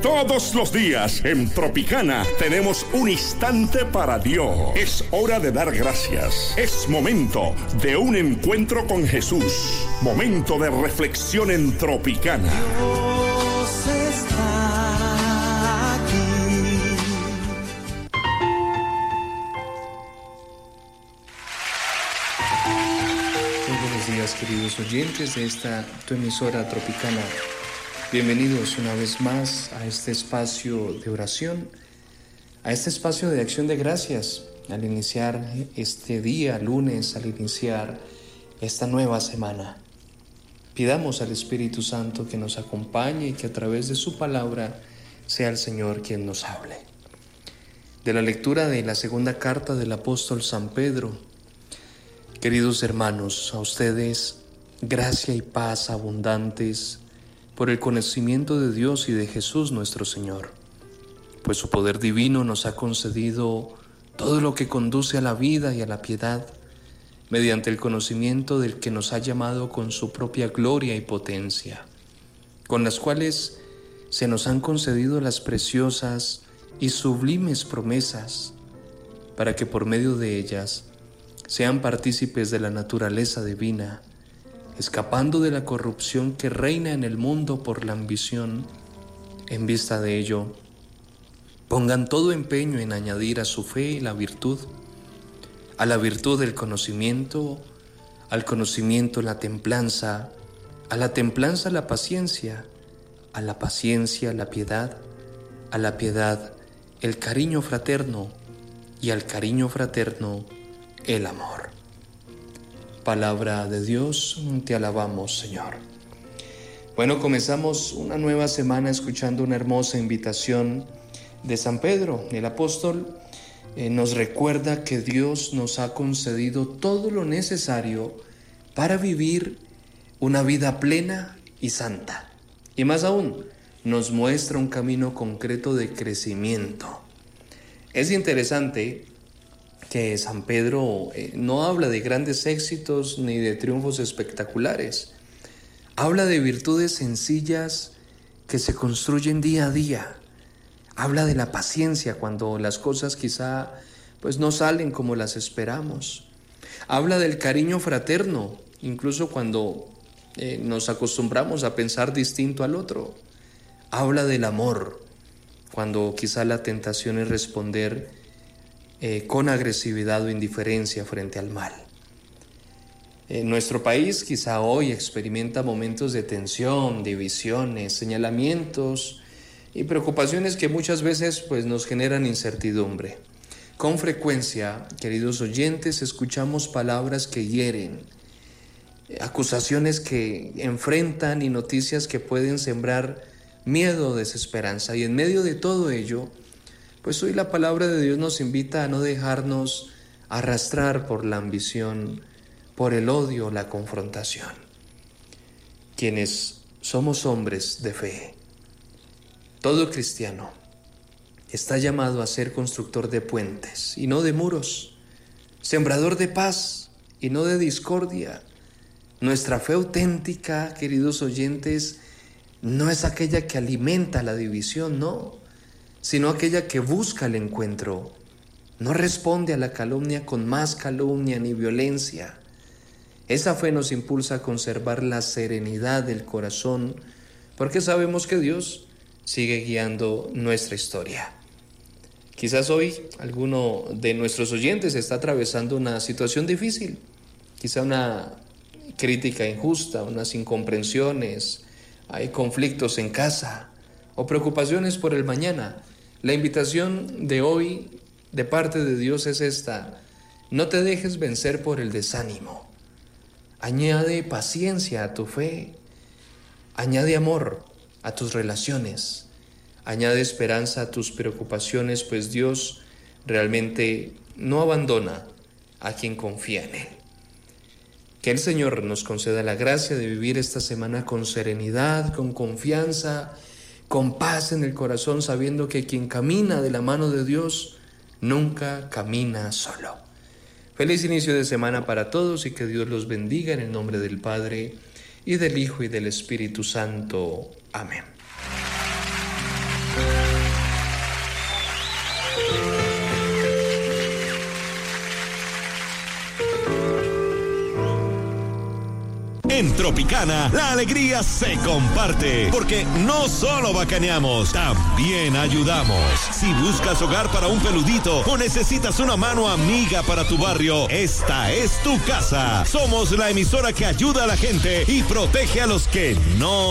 Todos los días en Tropicana tenemos un instante para Dios. Es hora de dar gracias. Es momento de un encuentro con Jesús. Momento de reflexión en Tropicana. Dios está aquí. Muy buenos días, queridos oyentes de esta tu emisora Tropicana. Bienvenidos una vez más a este espacio de oración, a este espacio de acción de gracias, al iniciar este día, lunes, al iniciar esta nueva semana. Pidamos al Espíritu Santo que nos acompañe y que a través de su palabra sea el Señor quien nos hable. De la lectura de la segunda carta del apóstol San Pedro. Queridos hermanos, a ustedes gracia y paz abundantes por el conocimiento de Dios y de Jesús nuestro Señor, pues su poder divino nos ha concedido todo lo que conduce a la vida y a la piedad, mediante el conocimiento del que nos ha llamado con su propia gloria y potencia, con las cuales se nos han concedido las preciosas y sublimes promesas, para que por medio de ellas sean partícipes de la naturaleza divina, escapando de la corrupción que reina en el mundo por la ambición. En vista de ello, pongan todo empeño en añadir a su fe la virtud, a la virtud el conocimiento, al conocimiento la templanza, a la templanza la paciencia, a la paciencia la piedad, a la piedad el cariño fraterno y al cariño fraterno el amor. Palabra de Dios, te alabamos, Señor. Bueno, comenzamos una nueva semana escuchando una hermosa invitación de San Pedro. El apóstol nos recuerda que Dios nos ha concedido todo lo necesario para vivir una vida plena y santa. Y más aún, nos muestra un camino concreto de crecimiento. Es interesante que San Pedro no habla de grandes éxitos ni de triunfos espectaculares. Habla de virtudes sencillas que se construyen día a día. Habla de la paciencia cuando las cosas quizá no salen como las esperamos. Habla del cariño fraterno, incluso cuando nos acostumbramos a pensar distinto al otro. Habla del amor, cuando quizá la tentación es responder con agresividad o indiferencia frente al mal. Nuestro país quizá hoy experimenta momentos de tensión, divisiones, señalamientos y preocupaciones que muchas veces nos generan incertidumbre. Con frecuencia, queridos oyentes, escuchamos palabras que hieren, acusaciones que enfrentan y noticias que pueden sembrar miedo o desesperanza. Y en medio de todo ello, hoy la palabra de Dios nos invita a no dejarnos arrastrar por la ambición, por el odio, la confrontación. Quienes somos hombres de fe, todo cristiano está llamado a ser constructor de puentes y no de muros, sembrador de paz y no de discordia. Nuestra fe auténtica, queridos oyentes, no es aquella que alimenta la división, no, sino aquella que busca el encuentro. No responde a la calumnia con más calumnia ni violencia. Esa fe nos impulsa a conservar la serenidad del corazón, porque sabemos que Dios sigue guiando nuestra historia. Quizás hoy alguno de nuestros oyentes está atravesando una situación difícil, quizá una crítica injusta, unas incomprensiones, hay conflictos en casa o preocupaciones por el mañana. La invitación de hoy de parte de Dios es esta: no te dejes vencer por el desánimo. Añade paciencia a tu fe, añade amor a tus relaciones, añade esperanza a tus preocupaciones, pues Dios realmente no abandona a quien confía en Él. Que el Señor nos conceda la gracia de vivir esta semana con serenidad, con confianza, con paz en el corazón, sabiendo que quien camina de la mano de Dios nunca camina solo. Feliz inicio de semana para todos y que Dios los bendiga en el nombre del Padre, y del Hijo, y del Espíritu Santo. Amén. En Tropicana, la alegría se comparte, porque no solo bacaneamos, también ayudamos. Si buscas hogar para un peludito o necesitas una mano amiga para tu barrio, esta es tu casa. Somos la emisora que ayuda a la gente y protege a los que no